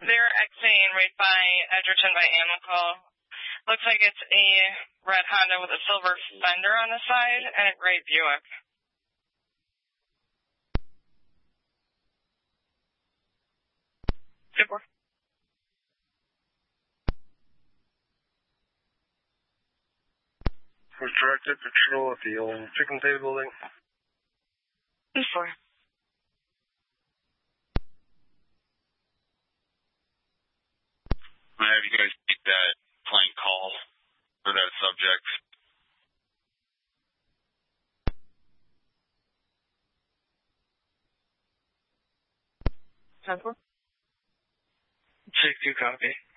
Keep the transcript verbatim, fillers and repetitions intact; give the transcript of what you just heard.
They're exiting right by Edgerton by Amical. Looks like it's a red Honda with a silver fender on the side and a gray Buick. Super. Was directed patrol at the old Chicken Day building. Before. I have you guys take that plane call for that subject. ten four. Take two copy.